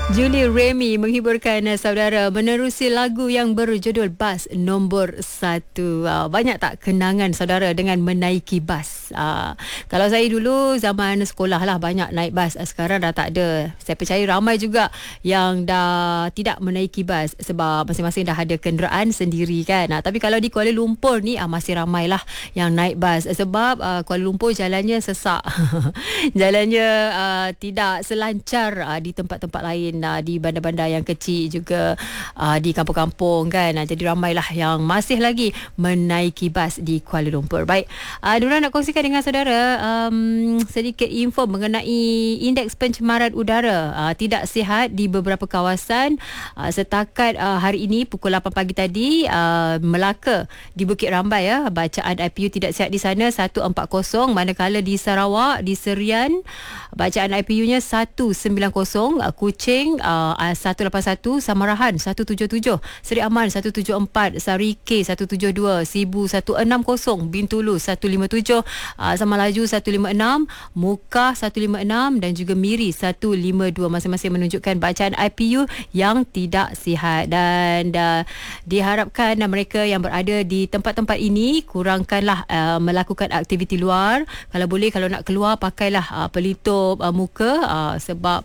Julie Remy menghiburkan saudara menerusi lagu yang berjudul Bas Nombor 1. Banyak tak kenangan saudara dengan menaiki bas? Kalau saya dulu zaman sekolah lah banyak naik bas. Sekarang dah tak ada. Saya percaya ramai juga yang dah tidak menaiki bas sebab masing-masing dah ada kenderaan sendiri kan. Tapi kalau di Kuala Lumpur ni masih ramai lah yang naik bas sebab Kuala Lumpur jalannya sesak. Jalannya tidak selancar di tempat-tempat lain, di bandar-bandar yang kecil juga, di kampung-kampung kan. Jadi ramailah yang masih lagi menaiki bas di Kuala Lumpur. Baik, Nura nak kongsikan dengan saudara sedikit info mengenai indeks pencemaran udara tidak sihat di beberapa kawasan. Setakat hari ini pukul 8 pagi tadi, Melaka di Bukit Rambai bacaan IPU tidak sihat di sana 140, manakala di Sarawak di Serian bacaan IPU-nya 190, Kuching 181, Samarahan 177, Seri Aman 174, Sarike 172, Sibu 160, Bintulu 157, Samalaju 156, Mukah 156 dan juga Miri 152, masing-masing menunjukkan bacaan IPU yang tidak sihat. Dan diharapkan mereka yang berada di tempat-tempat ini kurangkanlah melakukan aktiviti luar. Kalau boleh, kalau nak keluar pakailah pelitup muka sebab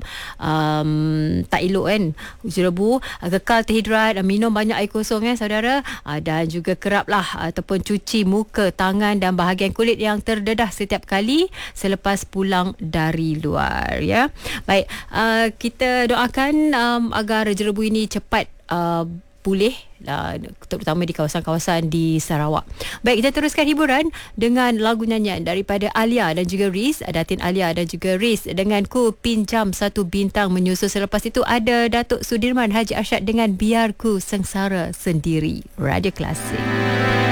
tak elok kan jerebu. Kekal terhidrat, minum banyak air kosong saudara, dan juga keraplah ataupun cuci muka, tangan dan bahagian kulit yang terdedah setiap kali selepas pulang dari luar ya. Baik, kita doakan agar jerebu ini cepat pulih, terutama di kawasan-kawasan di Sarawak. Baik, kita teruskan hiburan dengan lagu nyanyian daripada Alia dan juga Riz, Datin Alia dan juga Riz dengan Ku Pinjam Satu Bintang menyusul. Selepas itu ada Datuk Sudirman Haji Arsyad dengan Biar Ku Sengsara Sendiri. Radio Klasik.